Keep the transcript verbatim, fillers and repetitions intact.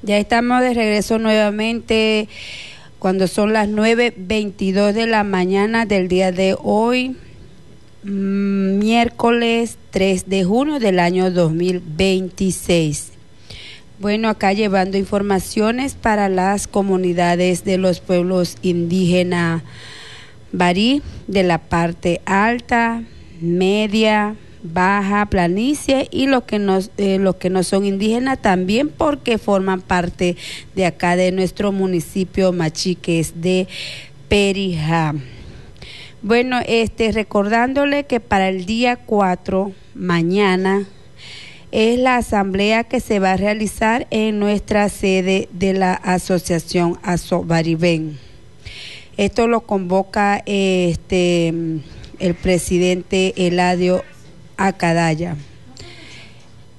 Ya estamos de regreso nuevamente cuando son las nueve veintidós de la mañana del día de hoy, miércoles tres de junio del año dos mil veintiséis. Bueno, acá llevando informaciones para las comunidades de los pueblos indígenas Barí, de la parte alta, media, baja planicie y los que no eh, los que no son indígenas también, porque forman parte de acá de nuestro municipio Machiques de Perijá. Bueno, este recordándole que para el día cuatro, mañana, es la asamblea que se va a realizar en nuestra sede de la asociación Azobaribén. Esto lo convoca este el presidente Eladio Acadaya.